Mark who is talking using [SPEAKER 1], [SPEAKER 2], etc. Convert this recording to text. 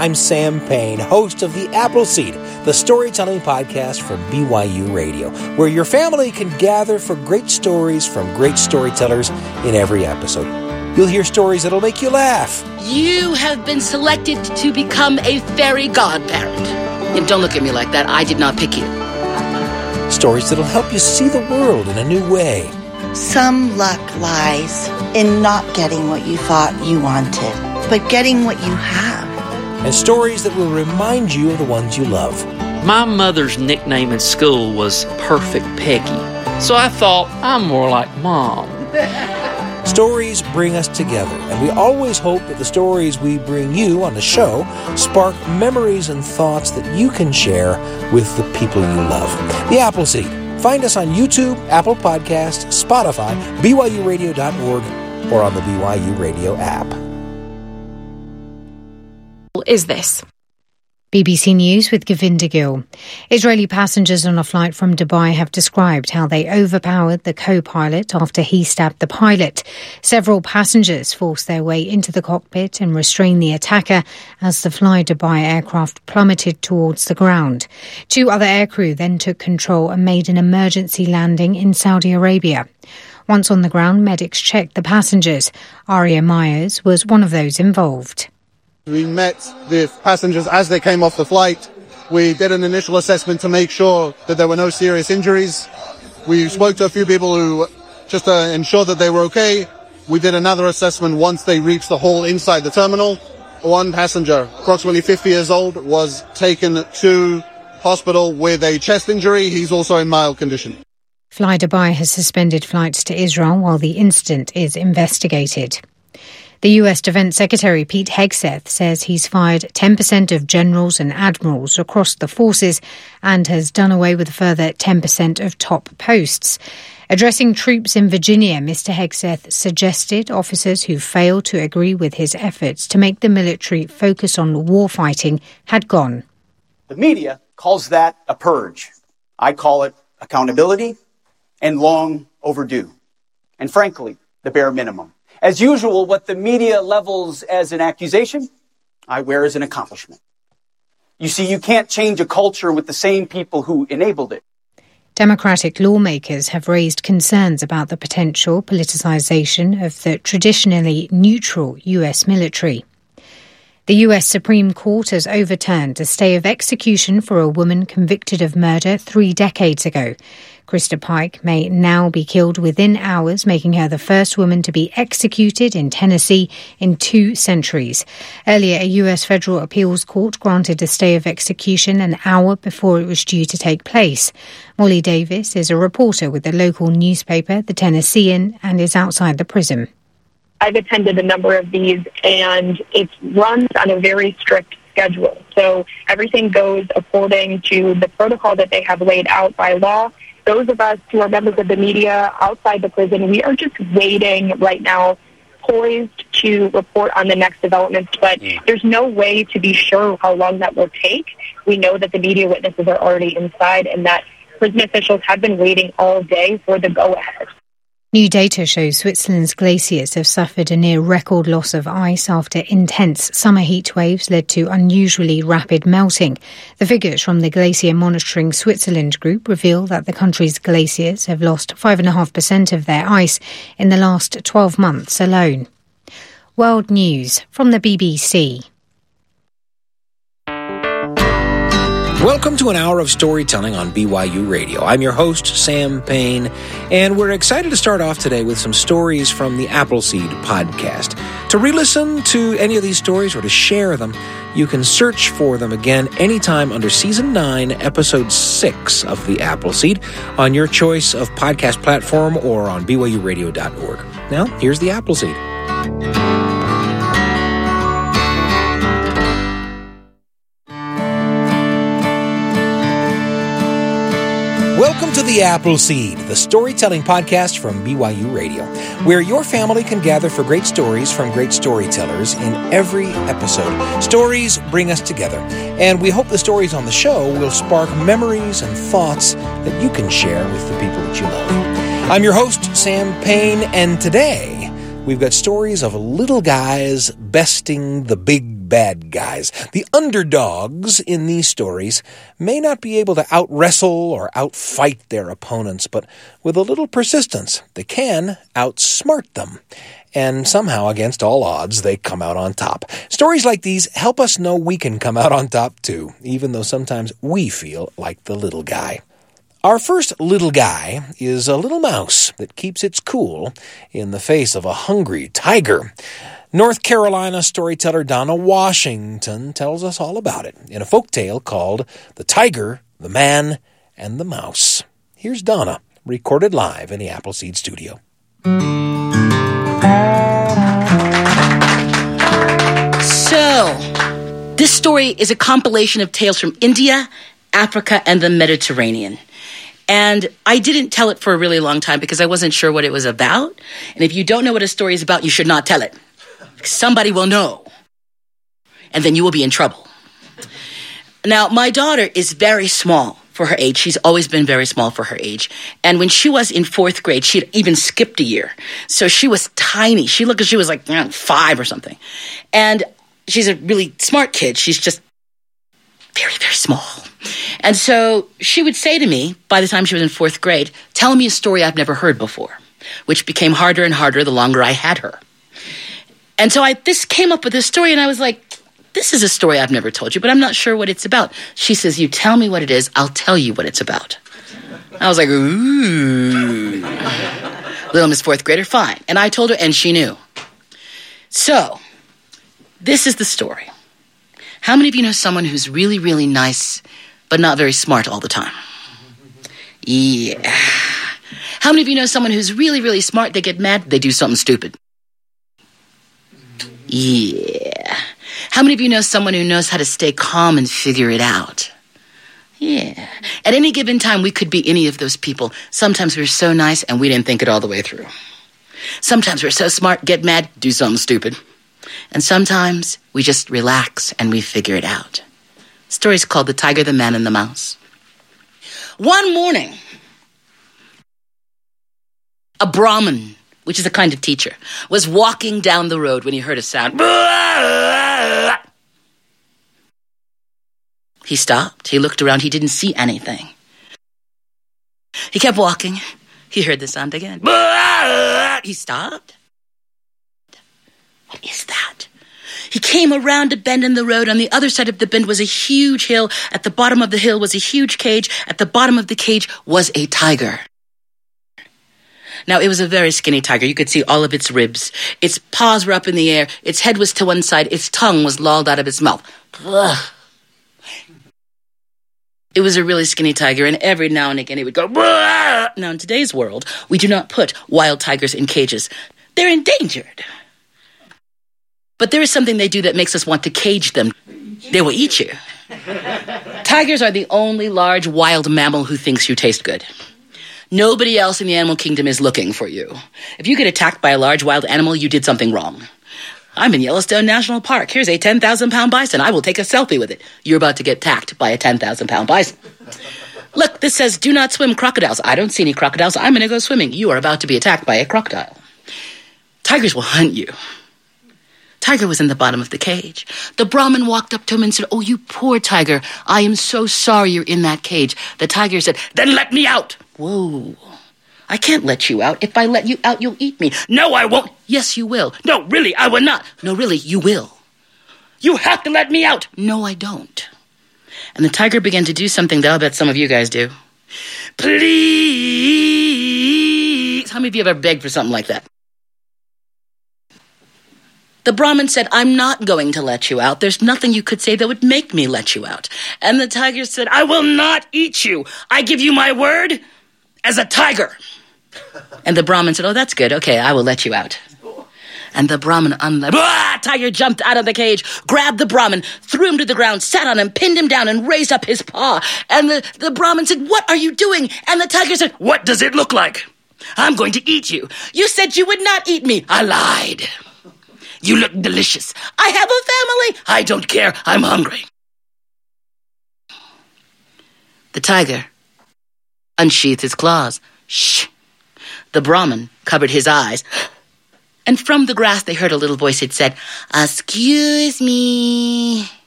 [SPEAKER 1] I'm Sam Payne, host of The Appleseed, the storytelling podcast from BYU Radio, where your family can gather for great stories from great storytellers in every episode. You'll hear stories that'll make you laugh.
[SPEAKER 2] You have been selected to become a fairy godparent. And don't look at me like that. I did not pick you.
[SPEAKER 1] Stories that'll help you see the world in a new way.
[SPEAKER 3] Some luck lies in not getting what you thought you wanted, but getting what you have.
[SPEAKER 1] And stories that will remind you of the ones you love.
[SPEAKER 4] My mother's nickname in school was Perfect Peggy, so I thought I'm more like Mom.
[SPEAKER 1] Stories bring us together, and we always hope that the stories we bring you on the show spark memories and thoughts that you can share with the people you love. The Appleseed. Find us on YouTube, Apple Podcasts, Spotify, BYURadio.org, or on the BYU Radio app.
[SPEAKER 5] Is this? BBC News with Govinda Gill. Israeli passengers on a flight from Dubai have described how they overpowered the co-pilot after he stabbed the pilot. Several passengers forced their way into the cockpit and restrained the attacker as the Fly Dubai aircraft plummeted towards the ground. 2 other aircrew then took control and made an emergency landing in Saudi Arabia. Once on the ground, medics checked the passengers. Aria Myers was one of those involved.
[SPEAKER 6] We met the passengers as they came off the flight. We did an initial assessment to make sure that there were no serious injuries. We spoke to a few people who just ensured that they were okay. We did another assessment once they reached the hall inside the terminal. One passenger, approximately 50 years old, was taken to hospital with a chest injury. He's also in mild condition.
[SPEAKER 5] Fly Dubai has suspended flights to Israel while the incident is investigated. The US Defense Secretary Pete Hegseth says he's fired 10% of generals and admirals across the forces and has done away with a further 10% of top posts. Addressing troops in Virginia, Mr. Hegseth suggested officers who failed to agree with his efforts to make the military focus on warfighting had gone.
[SPEAKER 7] The media calls that a purge. I call it accountability and long overdue. And frankly, the bare minimum. As usual, what the media levels as an accusation, I wear as an accomplishment. You see, you can't change a culture with the same people who enabled it.
[SPEAKER 5] Democratic lawmakers have raised concerns about the potential politicization of the traditionally neutral US military. The US Supreme Court has overturned a stay of execution for a woman convicted of murder 3 decades ago. Krista Pike may now be killed within hours, making her the first woman to be executed in Tennessee in 2 centuries. Earlier, a US federal appeals court granted a stay of execution an hour before it was due to take place. Molly Davis is a reporter with the local newspaper, The Tennessean, and is outside the prison.
[SPEAKER 8] I've attended a number of these, and it runs on a very strict schedule. So everything goes according to the protocol that they have laid out by law. Those of us who are members of the media outside the prison, we are just waiting right now, poised to report on the next developments. But there's no way to be sure how long that will take. We know that the media witnesses are already inside and that prison officials have been waiting all day for the go-ahead.
[SPEAKER 5] New data shows Switzerland's glaciers have suffered a near-record loss of ice after intense summer heat waves led to unusually rapid melting. The figures from the Glacier Monitoring Switzerland group reveal that the country's glaciers have lost 5.5% of their ice in the last 12 months alone. World News from the BBC.
[SPEAKER 1] Welcome to an hour of storytelling on BYU Radio. I'm your host, Sam Payne, and we're excited to start off today with some stories from the Appleseed podcast. To re-listen to any of these stories or to share them, you can search for them again anytime under Season 9, Episode 6 of the Appleseed on your choice of podcast platform or on BYURadio.org. Now, here's the Appleseed. Welcome to the Appleseed, the storytelling podcast from BYU Radio, where your family can gather for great stories from great storytellers in every episode. Stories bring us together, and we hope the stories on the show will spark memories and thoughts that you can share with the people that you love. I'm your host, Sam Payne, and today we've got stories of little guys besting the big bad guys. The underdogs in these stories may not be able to out-wrestle or out-fight their opponents, but with a little persistence, they can outsmart them. And somehow, against all odds, they come out on top. Stories like these help us know we can come out on top too, even though sometimes we feel like the little guy. Our first little guy is a little mouse that keeps its cool in the face of a hungry tiger. North Carolina storyteller Donna Washington tells us all about it in a folktale called The Tiger, the Man, and the Mouse. Here's Donna, recorded live in the Appleseed studio.
[SPEAKER 2] So, this story is a compilation of tales from India, Africa, and the Mediterranean. And I didn't tell it for a really long time because I wasn't sure what it was about. And if you don't know what a story is about, you should not tell it. Somebody will know. And then you will be in trouble. Now, my daughter is very small for her age. She's always been very small for her age. And when she was in 4th grade, she had even skipped a year. So she was tiny. She looked like she was like 5 or something. And she's a really smart kid. She's just very, very small. And so she would say to me, by the time she was in 4th grade, tell me a story I've never heard before, which became harder and harder the longer I had her. And so I came up with this story, and I was like, this is a story I've never told you, but I'm not sure what it's about. She says, you tell me what it is, I'll tell you what it's about. I was like, ooh. Little Miss 4th grader, fine. And I told her, and she knew. So, this is the story. How many of you know someone who's really, really nice, but not very smart all the time? Yeah. How many of you know someone who's really, really smart, they get mad, they do something stupid? Yeah. How many of you know someone who knows how to stay calm and figure it out? Yeah. At any given time, we could be any of those people. Sometimes we're so nice and we didn't think it all the way through. Sometimes we're so smart, get mad, do something stupid. And sometimes we just relax and we figure it out. The story's called The Tiger, the Man, and the Mouse. One morning, a Brahmin, which is a kind of teacher, was walking down the road when he heard a sound. He stopped. He looked around. He didn't see anything. He kept walking. He heard the sound again. He stopped. What is that? He came around a bend in the road. On the other side of the bend was a huge hill. At the bottom of the hill was a huge cage. At the bottom of the cage was a tiger. Now, it was a very skinny tiger. You could see all of its ribs. Its paws were up in the air. Its head was to one side. Its tongue was lolled out of its mouth. Ugh. It was a really skinny tiger, and every now and again it would go. Now, in today's world, we do not put wild tigers in cages. They're endangered. But there is something they do that makes us want to cage them. They will eat you. Tigers are the only large wild mammal who thinks you taste good. Nobody else in the animal kingdom is looking for you. If you get attacked by a large wild animal, you did something wrong. I'm in Yellowstone National Park. Here's a 10,000-pound bison. I will take a selfie with it. You're about to get attacked by a 10,000-pound bison. Look, this says, do not swim crocodiles. I don't see any crocodiles. I'm going to go swimming. You are about to be attacked by a crocodile. Tigers will hunt you. Tiger was in the bottom of the cage. The Brahmin walked up to him and said, oh, you poor tiger. I am so sorry you're in that cage. The tiger said, then let me out. Whoa. I can't let you out. If I let you out, you'll eat me. No, I won't. Yes, you will. No, really, I will not. No, really, you will. You have to let me out. No, I don't. And the tiger began to do something that I'll bet some of you guys do. Please. How many of you have ever begged for something like that? The Brahmin said, I'm not going to let you out. There's nothing you could say that would make me let you out. And the tiger said, I will not eat you. I give you my word as a tiger. And the Brahmin said, oh, that's good. Okay, I will let you out. And the Brahmin tiger jumped out of the cage, grabbed the Brahmin, threw him to the ground, sat on him, pinned him down, and raised up his paw. And the Brahmin said, what are you doing? And the tiger said, what does it look like? I'm going to eat you. You said you would not eat me. I lied. You look delicious. I have a family. I don't care. I'm hungry. The tiger unsheathed his claws. Shh. The Brahmin covered his eyes And from the grass, they heard a little voice. It said, "Excuse me."